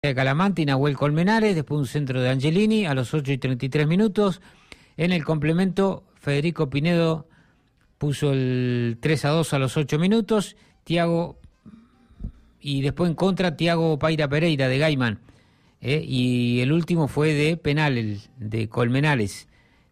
de Calamanti, Nahuel Colmenares, después un centro de Angelini a los 8:33. En el complemento, Federico Pinedo puso el 3-2 a los 8 minutos. Thiago, y después en contra, Thiago Paira Pereira de Gaiman. Y el último fue de penal, el de Colmenares.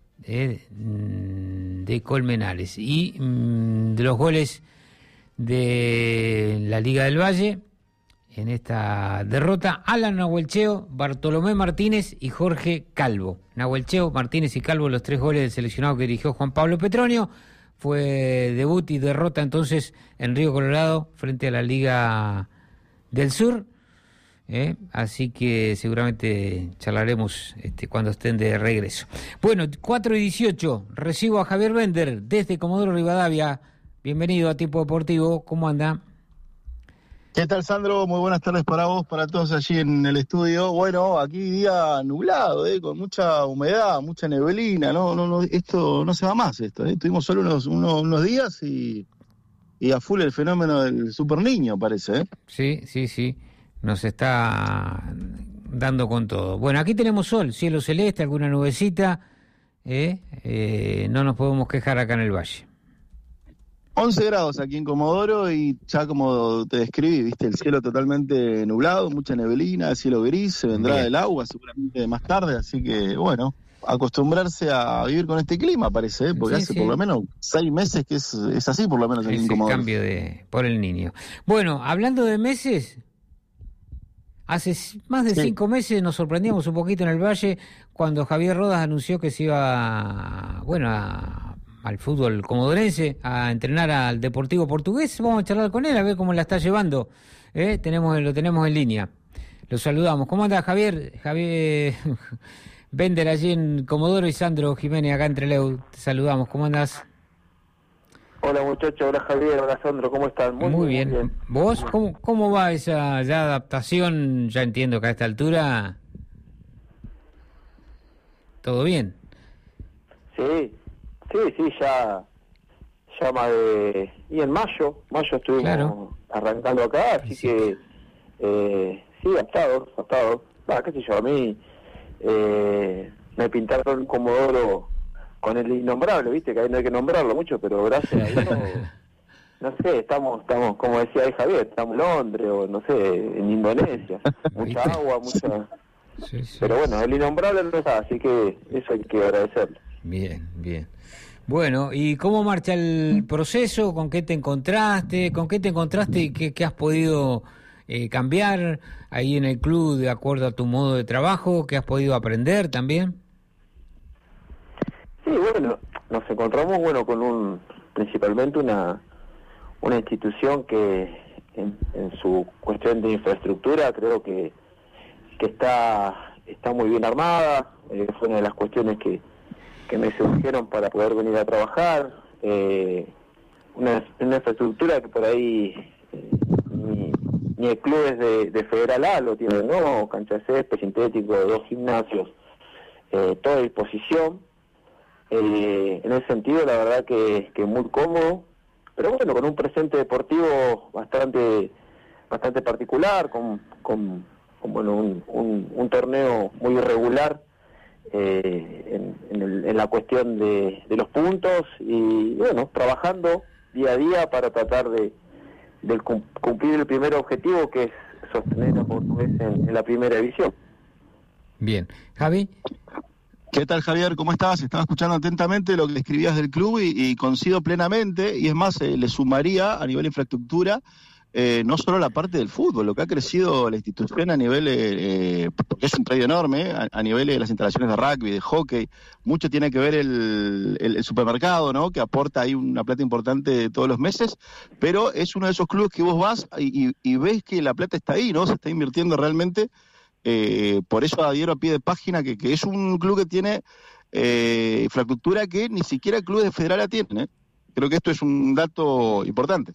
De Colmenares. Y de los goles de la Liga del Valle, en esta derrota, Alan Nahuelcheo, Bartolomé Martínez y Jorge Calvo. Nahuelcheo, Martínez y Calvo, los 3 goles del seleccionado que dirigió Juan Pablo Petronio. Fue debut y derrota entonces en Río Colorado frente a la Liga del Sur. Así que seguramente charlaremos cuando estén de regreso. Bueno, 4:18, recibo a Javier Bender desde Comodoro Rivadavia. Bienvenido a Tiempo Deportivo, ¿cómo anda? ¿Qué tal, Sandro? Muy buenas tardes para vos, para todos allí en el estudio. Bueno, aquí día nublado, con mucha humedad, mucha neblina. No, esto no se va más, Tuvimos solo unos días y a full el fenómeno del super niño, parece, Sí. Nos está dando con todo. Bueno, aquí tenemos sol, cielo celeste, alguna nubecita. No nos podemos quejar acá en el valle. 11 grados aquí en Comodoro y ya como te describí, viste, el cielo totalmente nublado, mucha neblina, el cielo gris, se vendrá Bien. del agua seguramente más tarde, así que bueno, acostumbrarse a vivir con este clima parece, porque hace por lo menos 6 meses que es así por lo menos aquí en Comodoro. El cambio por el niño. Bueno, hablando de meses, hace más de 5 meses nos sorprendíamos un poquito en el Valle cuando Javier Rodas anunció que se iba, al fútbol comodorense, a entrenar al Deportivo Portugués. Vamos a charlar con él a ver cómo la está llevando. Lo tenemos en línea. Lo saludamos. ¿Cómo anda Javier? Javier Bender allí en Comodoro y Sandro Jiménez acá en Trelew. Te saludamos. ¿Cómo andás? Hola muchachos, hola Javier, hola Sandro, ¿cómo están? Muy bien. ¿Vos? ¿Cómo va esa ya adaptación? Ya entiendo que a esta altura ¿todo bien? Sí, ya más de... Y en mayo estuvimos arrancando acá, así que sí, adaptado. Qué sé yo, a mí me pintaron un Comodoro con el innombrable, viste, que ahí no hay que nombrarlo mucho, pero gracias a Dios, no sé, estamos, como decía ahí Javier, estamos en Londres o no sé, en Indonesia, mucha agua, Sí. Pero bueno, el innombrable no está, así que eso hay que agradecerlo. Bien. Bueno, ¿y cómo marcha el proceso? ¿Con qué te encontraste? ¿Y qué has podido cambiar ahí en el club de acuerdo a tu modo de trabajo? ¿Qué has podido aprender también? Sí, bueno, nos encontramos con principalmente una institución que en su cuestión de infraestructura creo que está muy bien armada. Fue una de las cuestiones que me surgieron para poder venir a trabajar. Una infraestructura que por ahí ni el club es de Federal A lo tiene, ¿no? Cancha de césped, sintético, 2 gimnasios, toda a disposición. En ese sentido, la verdad que muy cómodo, pero bueno, con un presente deportivo bastante particular, con un torneo muy irregular en la cuestión de los puntos y bueno, trabajando día a día para tratar de cumplir el primer objetivo, que es sostener a Portugués en la primera división. Bien. Javi. ¿Qué tal, Javier? ¿Cómo estás? Estaba escuchando atentamente lo que escribías del club y coincido plenamente, y es más, le sumaría a nivel infraestructura, no solo la parte del fútbol, lo que ha crecido la institución a nivel, porque es un predio enorme, a nivel de las instalaciones de rugby, de hockey, mucho tiene que ver el supermercado, ¿no? Que aporta ahí una plata importante todos los meses, pero es uno de esos clubes que vos vas y ves que la plata está ahí, ¿no? Se está invirtiendo realmente. Por eso adhiero a pie de página que es un club que tiene infraestructura que ni siquiera clubes de Federal tienen. Creo que esto es un dato importante.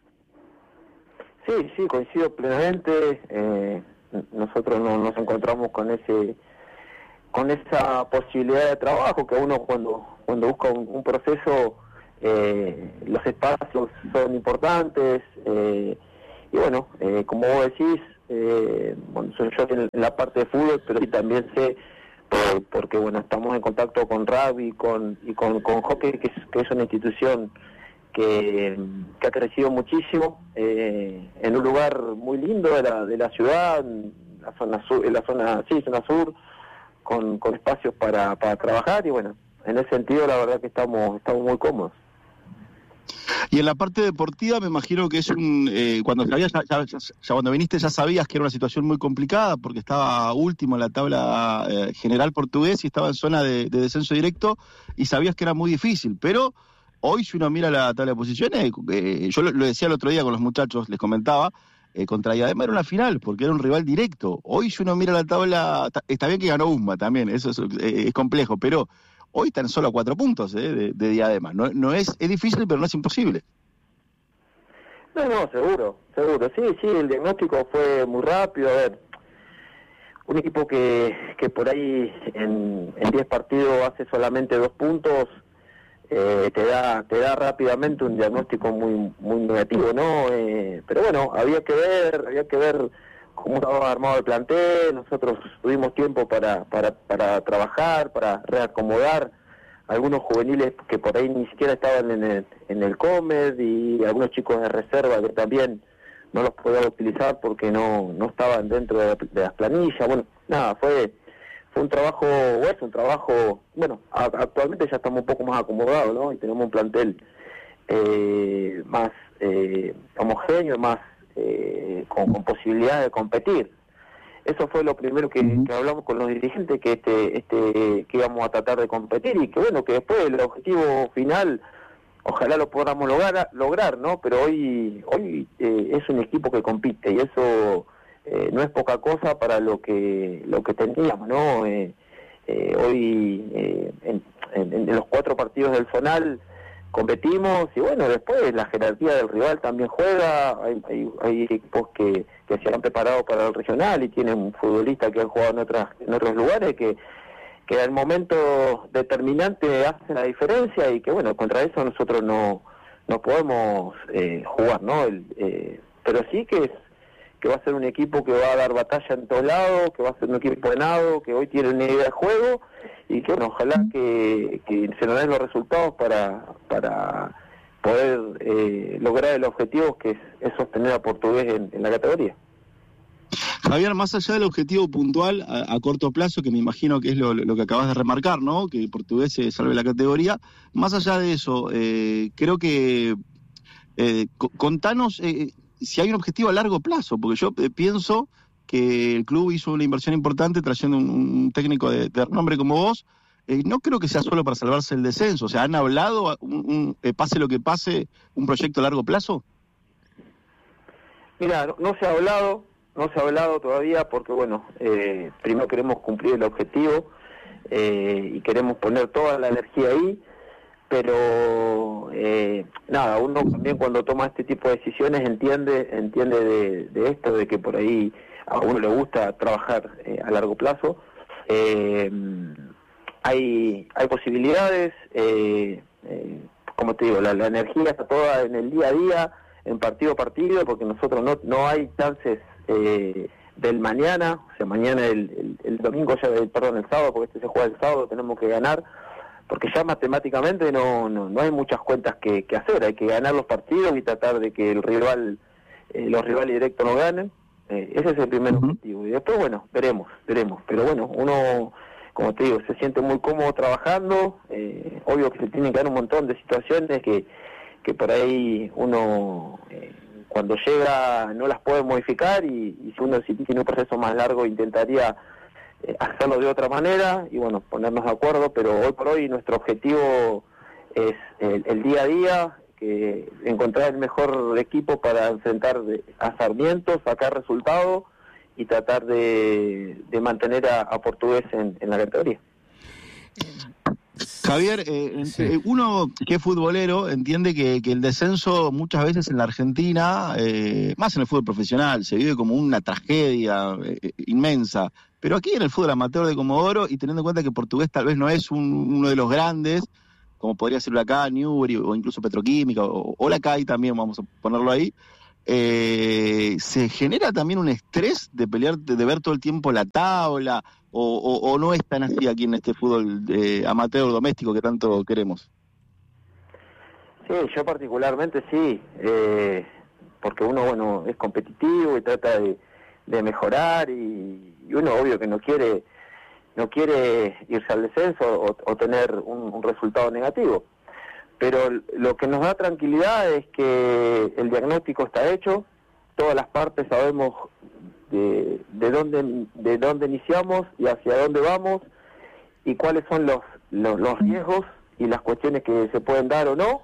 Sí, coincido plenamente. Nosotros nos encontramos con esa posibilidad de trabajo que uno cuando busca un proceso, los espacios son importantes, y bueno, como vos decís, Bueno, soy yo en la parte de fútbol, pero sí también sé, porque bueno, estamos en contacto con rugby y con hockey, que es una institución que ha crecido muchísimo, en un lugar muy lindo de la ciudad, en la zona sur, zona sur, con espacios para trabajar, y bueno, en ese sentido la verdad que estamos muy cómodos. Y en la parte deportiva me imagino que es cuando cuando viniste ya sabías que era una situación muy complicada porque estaba último en la tabla general portugués y estaba en zona de descenso directo y sabías que era muy difícil, pero hoy si uno mira la tabla de posiciones, yo lo decía el otro día con los muchachos, les comentaba, contra Diadema era una final porque era un rival directo. Hoy si uno mira la tabla, está bien que ganó USMA también, eso es complejo, pero hoy están solo a 4 puntos de Diadema. No es difícil, pero no es imposible. No, seguro. Sí, el diagnóstico fue muy rápido. A ver, un equipo que por ahí en 10 partidos hace solamente 2 puntos, te da rápidamente un diagnóstico muy negativo, ¿no? Pero bueno, había que ver cómo estaba armado el plantel. Nosotros tuvimos tiempo para trabajar, para reacomodar algunos juveniles que por ahí ni siquiera estaban en el Comed, y algunos chicos de reserva que también no los podía utilizar porque no estaban dentro de las planillas. Bueno, nada, fue un trabajo, bueno, actualmente ya estamos un poco más acomodados, ¿no? Y tenemos un plantel más homogéneo, más con posibilidad de competir. Eso fue lo primero que hablamos con los dirigentes, que íbamos a tratar de competir, y que bueno, que después el objetivo final ojalá lo podamos lograr, ¿no? Pero hoy es un equipo que compite, y eso no es poca cosa para lo que teníamos, ¿no? Hoy en los 4 partidos del zonal competimos, y bueno, después la jerarquía del rival también juega. Hay equipos que se han preparado para el regional y tienen futbolistas que han jugado en otros lugares que en el momento determinante hacen la diferencia, y que bueno, contra eso nosotros no podemos jugar, ¿no? Pero sí que va a ser un equipo que va a dar batalla en todos lados, que va a ser un equipo entrenado, que hoy tiene una idea de juego, y que bueno, ojalá que se nos den los resultados para poder lograr el objetivo, que es sostener a Portugués en la categoría. Javier, más allá del objetivo puntual a corto plazo, que me imagino que es lo que acabas de remarcar, ¿no? Que el Portugués se salve la categoría, más allá de eso, creo que contanos si hay un objetivo a largo plazo, porque yo pienso que el club hizo una inversión importante trayendo un técnico de renombre como vos. No creo que sea solo para salvarse el descenso. O sea, ¿han hablado, pase lo que pase, un proyecto a largo plazo? Mira, no se ha hablado todavía, porque bueno, primero queremos cumplir el objetivo y queremos poner toda la energía ahí, pero nada, uno también cuando toma este tipo de decisiones entiende de esto, de que por ahí a uno le gusta trabajar a largo plazo. Hay posibilidades, como te digo, la energía está toda en el día a día, en partido a partido, porque nosotros no hay chances del mañana. O sea, mañana el domingo, el sábado, porque se juega el sábado, tenemos que ganar, porque ya matemáticamente no hay muchas cuentas que hacer. Hay que ganar los partidos y tratar de que los rivales directos no ganen. Ese es el primer objetivo, y después bueno, veremos, pero bueno, uno, como te digo, se siente muy cómodo trabajando. Obvio que se tienen que dar un montón de situaciones que por ahí uno cuando llega no las puede modificar, y si tiene un proceso más largo intentaría hacerlo de otra manera y bueno, ponernos de acuerdo, pero hoy por hoy nuestro objetivo es el día a día, que encontrar el mejor equipo para enfrentar a Sarmiento, sacar resultados y tratar de mantener a Portugués en la categoría. Javier, uno que es futbolero entiende que el descenso muchas veces en la Argentina, más en el fútbol profesional, se vive como una tragedia inmensa, pero aquí en el fútbol amateur de Comodoro, y teniendo en cuenta que Portugués tal vez no es uno de los grandes, como podría ser Huracán, Newbery o incluso Petroquímica o la CAI también, vamos a ponerlo ahí, ¿se genera también un estrés de pelear, de ver todo el tiempo la tabla, o no es tan así aquí en este fútbol amateur doméstico que tanto queremos? Sí, yo particularmente sí, porque uno, bueno, es competitivo y trata de mejorar, y uno obvio que no quiere irse al descenso o tener un resultado negativo. Pero lo que nos da tranquilidad es que el diagnóstico está hecho, todas las partes sabemos de dónde iniciamos y hacia dónde vamos, y cuáles son los riesgos y las cuestiones que se pueden dar o no.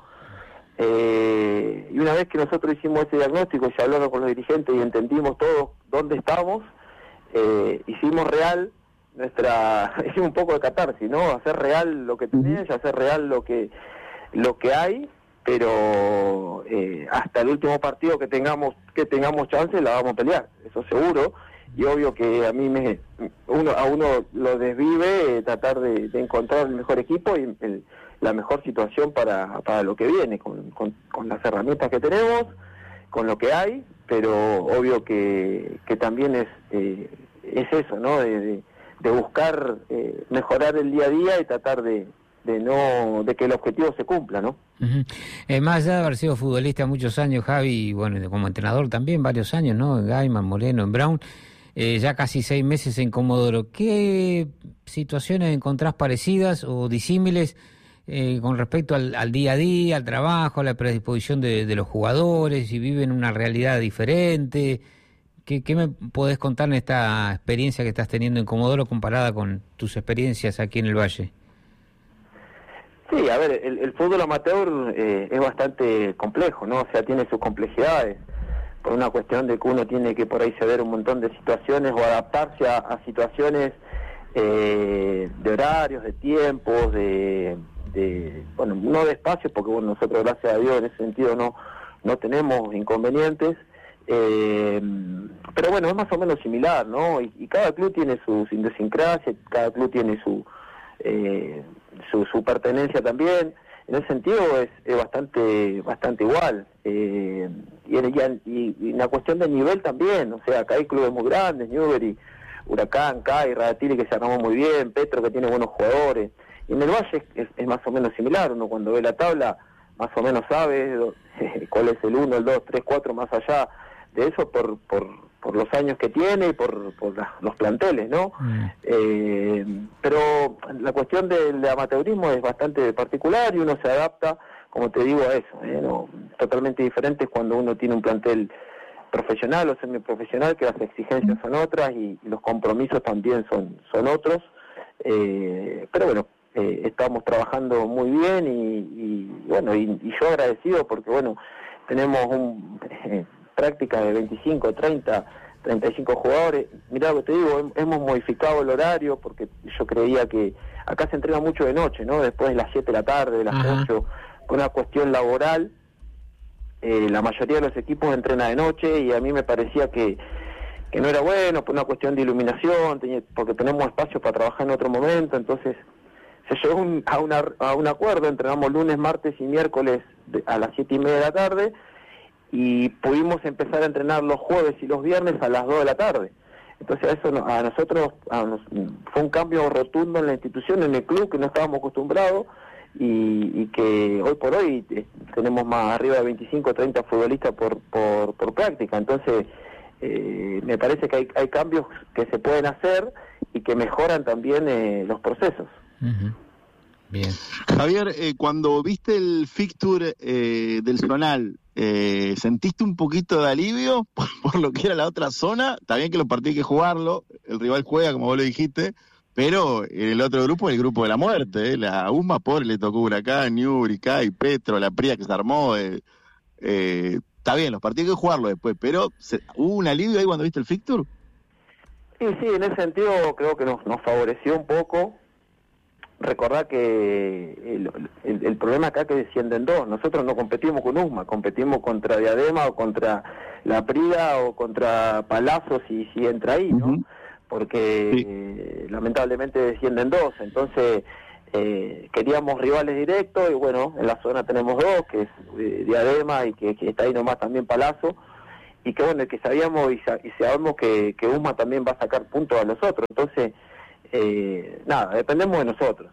Y una vez que nosotros hicimos ese diagnóstico, ya hablamos con los dirigentes y entendimos todos dónde estamos, hicimos real hicimos un poco de catarsis, ¿no? Hacer real lo que tenés, hacer real lo que hay, pero hasta el último partido que tengamos chance la vamos a pelear, eso seguro. Y obvio que a mí a uno lo desvive tratar de encontrar el mejor equipo y la mejor situación para lo que viene, con las herramientas que tenemos, con lo que hay, pero obvio que también es eso, ¿no? De buscar mejorar el día a día y tratar de que el objetivo se cumpla, ¿no? Uh-huh. Más allá de haber sido futbolista muchos años, Javi, y bueno, como entrenador también varios años, ¿no? En Gaiman, Moreno, en Brown, ya casi 6 meses en Comodoro. ¿Qué situaciones encontrás parecidas o disímiles con respecto al día a día, al trabajo, a la predisposición de los jugadores, si viven una realidad diferente? ¿Qué me podés contar en esta experiencia que estás teniendo en Comodoro comparada con tus experiencias aquí en el Valle? Sí, a ver, el fútbol amateur es bastante complejo, ¿no? O sea, tiene sus complejidades, por una cuestión de que uno tiene que por ahí ceder un montón de situaciones o adaptarse a situaciones de horarios, de tiempos, bueno, no de espacio, porque bueno, nosotros gracias a Dios en ese sentido no tenemos inconvenientes, pero bueno, es más o menos similar, ¿no? Y cada club tiene su idiosincrasia, cada club tiene su pertenencia también. En ese sentido es bastante igual, y en la cuestión de nivel también, o sea, acá hay clubes muy grandes, Newbery, Huracán, CAI, Radatili, que se armó muy bien, Petro, que tiene buenos jugadores, y en el Valle es más o menos similar. Uno cuando ve la tabla más o menos sabe cuál es el 1, el 2, 3, 4, más allá de eso por los años que tiene y por los planteles, ¿no? Pero la cuestión del amateurismo es bastante particular y uno se adapta, como te digo, a eso, ¿no? Totalmente diferente es cuando uno tiene un plantel profesional o semiprofesional, que las exigencias son otras y los compromisos también son otros, pero bueno, estamos trabajando muy bien y bueno, y yo agradecido porque bueno, tenemos práctica de 25, 30, 35 jugadores. Mirá lo que te digo, hemos modificado el horario porque yo creía que acá se entrena mucho de noche, ¿no? Después de las 7 de la tarde, de las 8, con una cuestión laboral. La mayoría de los equipos entrena de noche y a mí me parecía que no era bueno por una cuestión de iluminación, porque tenemos espacio para trabajar en otro momento. Entonces se llegó a un acuerdo, entrenamos lunes, martes y miércoles a las 7:30 de la tarde, y pudimos empezar a entrenar los jueves y los viernes a las 2 de la tarde. Entonces eso a nosotros fue un cambio rotundo en la institución, en el club, que no estábamos acostumbrados, y que hoy por hoy tenemos más arriba de 25 o 30 futbolistas por práctica. Entonces me parece que hay cambios que se pueden hacer y que mejoran también los procesos. Uh-huh. Bien. Javier, cuando viste el fixture del zonal, ¿sentiste un poquito de alivio por lo que era la otra zona? Está bien que los partidos hay que jugarlo, el rival juega, como vos lo dijiste, pero en el otro grupo, el grupo de la muerte, la USMA, pobre, le tocó Huracán, Newbery, CAI, Petro, la Pría que se armó. Está bien, los partidos hay que jugarlo después, pero ¿hubo un alivio ahí cuando viste el fixture? Sí, en ese sentido creo que nos favoreció un poco. Recordar que el problema acá es que descienden dos. Nosotros no competimos con USMA, competimos contra Diadema o contra La Prida o contra Palazzo si entra ahí, ¿no? Uh-huh. Porque lamentablemente descienden dos. Entonces queríamos rivales directos y bueno, en la zona tenemos dos, que es Diadema y que está ahí nomás también Palazzo. y que bueno, que sabíamos y sabemos que USMA también va a sacar puntos a los otros. Entonces, nada, dependemos de nosotros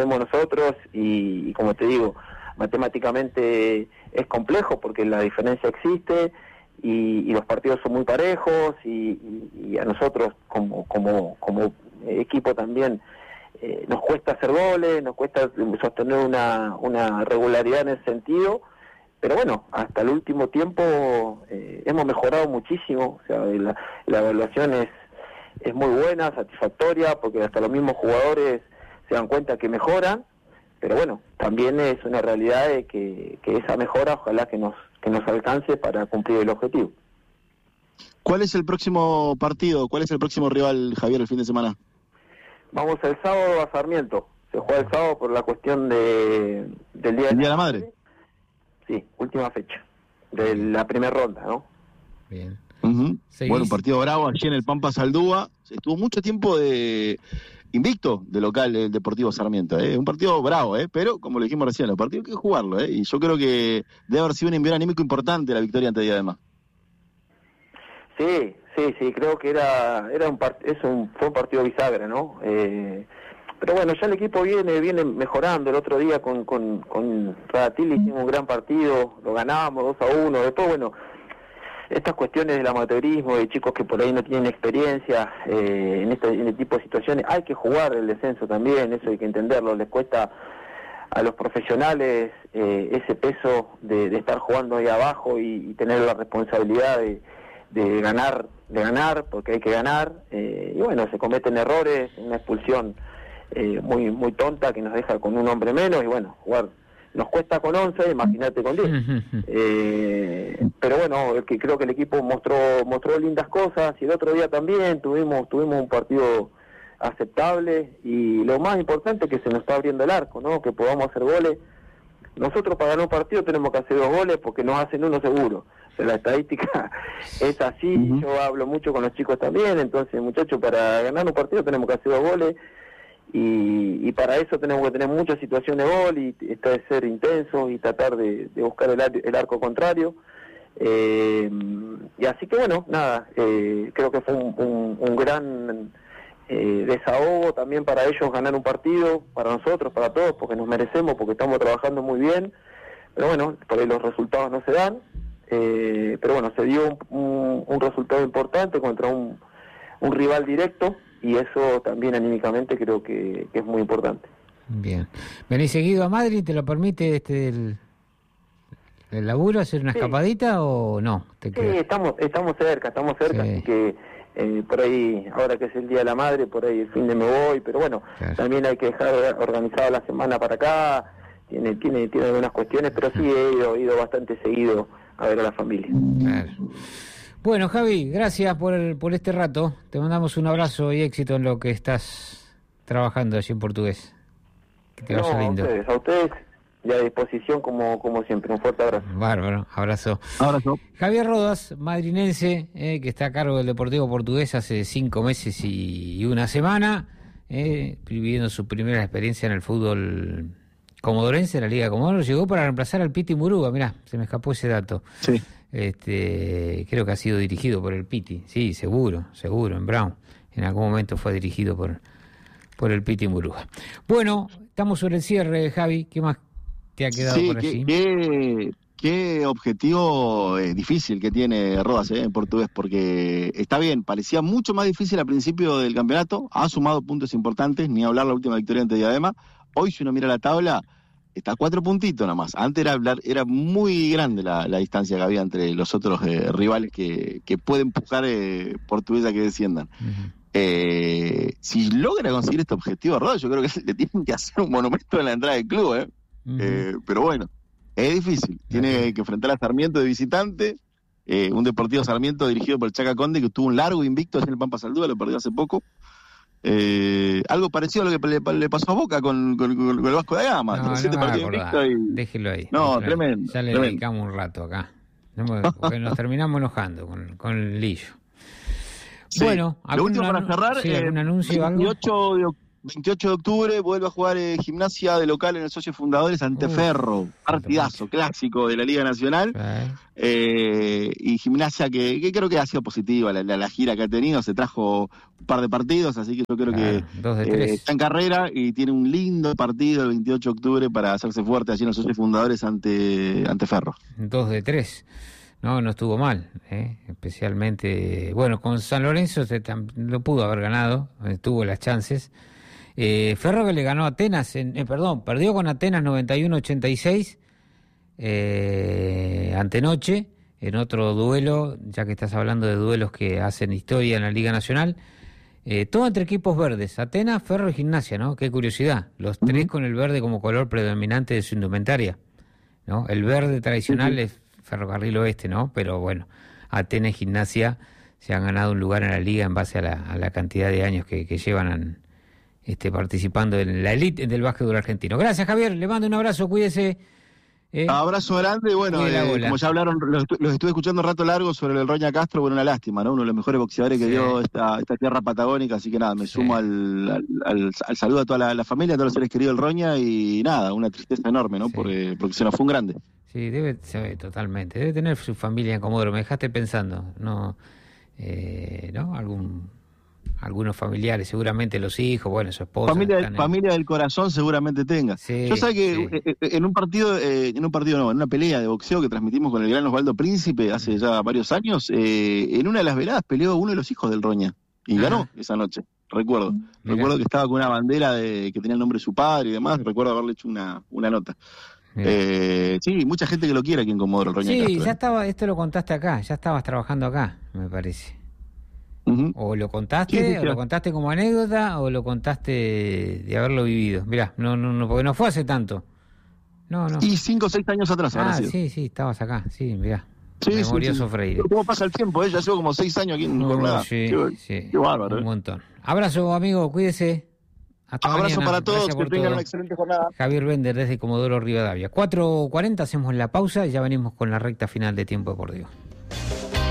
y como te digo, matemáticamente es complejo porque la diferencia existe y los partidos son muy parejos y a nosotros como equipo también nos cuesta hacer goles, nos cuesta sostener una regularidad en ese sentido, pero bueno, hasta el último tiempo hemos mejorado muchísimo. O sea, la evaluación es muy buena, satisfactoria, porque hasta los mismos jugadores se dan cuenta que mejoran, pero bueno, también es una realidad de que esa mejora ojalá que nos alcance para cumplir el objetivo. ¿Cuál es el próximo partido? ¿Cuál es el próximo rival, Javier, el fin de semana? Vamos el sábado a Sarmiento. Se juega el sábado por la cuestión del Día de la Madre. Sí, última fecha de la primera ronda, ¿no? Bien. Uh-huh. Bueno, un partido bravo allí en el Pampa Saldúa. Estuvo mucho tiempo de invicto de local el Deportivo Sarmiento. Un partido bravo, pero como le dijimos recién, los partidos hay que jugarlo. Y yo creo que debe haber sido un envío anímico importante la victoria ante Diadema. Sí, creo que fue un partido bisagra, ¿no? Pero bueno, ya el equipo viene mejorando. El otro día con Radatil hicimos un gran partido, lo ganábamos 2-1. Después, bueno, estas cuestiones del amateurismo, de chicos que por ahí no tienen experiencia en este tipo de situaciones, hay que jugar el descenso también, eso hay que entenderlo. Les cuesta a los profesionales ese peso de estar jugando ahí abajo y tener la responsabilidad de ganar, porque hay que ganar, y bueno, se cometen errores, una expulsión muy muy tonta que nos deja con un hombre menos, y bueno, jugar nos cuesta con 11, imagínate con 10. Pero bueno, creo que el equipo mostró lindas cosas, y el otro día también tuvimos un partido aceptable, y lo más importante es que se nos está abriendo el arco, ¿no? Que podamos hacer goles. Nosotros para ganar un partido tenemos que hacer 2 goles porque nos hacen uno seguro. O sea, la estadística es así. Uh-huh. Yo hablo mucho con los chicos también, entonces muchachos, para ganar un partido tenemos que hacer 2 goles, y para eso tenemos que tener muchas situaciones de gol y ser intensos y tratar de buscar el arco contrario. Y así que bueno, nada, creo que fue un gran desahogo también para ellos ganar un partido, para nosotros, para todos, porque nos merecemos, porque estamos trabajando muy bien, pero bueno, por ahí los resultados no se dan, pero bueno, se dio un resultado importante contra un rival directo, y eso también anímicamente creo que es muy importante. Bien. ¿Venís seguido a Madrid? ¿Te lo permite el laburo, hacer una escapadita o no? Sí, estamos cerca, sí. Así que por ahí, ahora que es el Día de la Madre, por ahí el fin de me voy, pero bueno, claro, también hay que dejar organizada la semana para acá, tiene algunas cuestiones, pero sí he ido bastante seguido a ver a la familia. Claro. Bueno, Javi, gracias por este rato. Te mandamos un abrazo y éxito en lo que estás trabajando allí en Portugués. Que te vaya lindo. A ustedes y a disposición como siempre. Un fuerte abrazo. Bárbaro, abrazo. Javier Rodas, madrinense, que está a cargo del Deportivo Portugués hace 5 meses y una semana, viviendo su primera experiencia en el fútbol comodorense, en la Liga Comodoro. Llegó para reemplazar al Piti Muruga. Mirá, se me escapó ese dato. Sí. Creo que ha sido dirigido por el Piti, sí, seguro, en Brown. En algún momento fue dirigido por el Piti Muruga. Bueno, estamos sobre el cierre, Javi. ¿Qué más te ha quedado por allí? Qué objetivo difícil que tiene Rodas en Portugués, porque está bien, parecía mucho más difícil al principio del campeonato, ha sumado puntos importantes, ni hablar la última victoria ante Diadema. Hoy, si uno mira la tabla, está a 4 puntitos nada más. Antes era muy grande la distancia que había entre los otros rivales que pueden empujar Portugués a que desciendan. Uh-huh. Si logra conseguir este objetivo a Rodas, yo creo que le tienen que hacer un monumento en la entrada del club. Uh-huh. Pero bueno, es difícil. Tiene que enfrentar a Sarmiento de visitante, un Deportivo Sarmiento dirigido por el Chaca Conde, que tuvo un largo invicto en el Pampa Saldúa, lo perdió hace poco. Algo parecido a lo que le pasó a Boca con el Vasco da Gama. Déjelo ahí. No, tremendo. Ya le dedicamos un rato acá. Porque nos terminamos enojando con el Lillo. Sí. Bueno, lo último para cerrar, ¿algún anuncio 28 28 de octubre vuelve a jugar Gimnasia de local en el Socios Fundadores ante Ferro, partidazo clásico de la Liga Nacional. Y Gimnasia que creo que ha sido positiva la gira que ha tenido, se trajo un par de partidos, así que yo creo que 2 de 3. Está en carrera y tiene un lindo partido el 28 de octubre para hacerse fuerte allí en los Socios Fundadores ante Ferro. 2 de 3. No estuvo mal, especialmente, bueno, con San Lorenzo lo pudo haber ganado, tuvo las chances. Ferro que le ganó a Atenas, perdió con Atenas 91-86 antenoche, en otro duelo, ya que estás hablando de duelos que hacen historia en la Liga Nacional, todo entre equipos verdes, Atenas, Ferro y Gimnasia, ¿no? Qué curiosidad, los tres con el verde como color predominante de su indumentaria, ¿no? El verde tradicional es Ferrocarril Oeste, ¿no? Pero bueno, Atenas y Gimnasia se han ganado un lugar en la liga en base a la cantidad de años que llevan participando en la elite del básquetbol argentino. Gracias, Javier, le mando un abrazo, cuídese. Abrazo grande, bueno, como ya hablaron, los estuve escuchando un rato largo sobre el Roña Castro, bueno, una lástima, ¿no? Uno de los mejores boxeadores que dio esta tierra patagónica, así que nada, me sumo al saludo a toda la familia, a todos los seres queridos del Roña, y nada, una tristeza enorme, ¿no? Porque se nos fue un grande. Sí, totalmente, debe tener su familia en Comodoro, me dejaste pensando, ¿no? Algunos familiares, seguramente los hijos, bueno, su esposa. Familia del corazón seguramente tenga. Sí, yo sé que en una pelea de boxeo que transmitimos con el gran Osvaldo Príncipe hace ya varios años, en una de las veladas peleó uno de los hijos del Roña y ganó esa noche, recuerdo. Recuerdo que estaba con una bandera que tenía el nombre de su padre y demás, recuerdo haberle hecho una nota. Sí, mucha gente que lo quiere aquí en Comodoro, el Roña Castro. Sí, ya estaba, esto lo contaste acá, ya estabas trabajando acá, me parece. O lo contaste, o lo contaste como anécdota, o lo contaste de haberlo vivido. Mirá, no, porque no fue hace tanto. No. Y 5 o 6 años atrás. Sí, estabas acá, sí, mirá. Memorioso Freire. ¿Cómo pasa el tiempo? Ya llevo como 6 años aquí en Jornada. Sí, qué bárbaro. Un montón. Abrazo, amigo, cuídese. Hasta abrazo mañana. Para todos, que tengan una excelente jornada. Javier Bender desde Comodoro Rivadavia. 4:40, hacemos la pausa y ya venimos con la recta final de Tiempo Deportivo.